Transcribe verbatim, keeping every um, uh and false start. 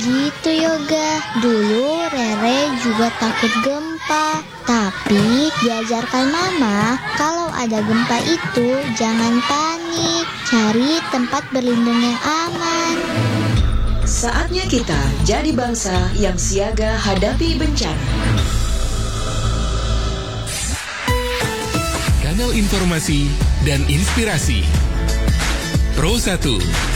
Gitu Yoga, dulu Rere juga takut gempa. Tapi diajarkan Mama, kalau ada gempa itu jangan panik, cari tempat berlindung yang aman. Saatnya kita jadi bangsa yang siaga hadapi bencana. Kanal informasi dan inspirasi Pro satu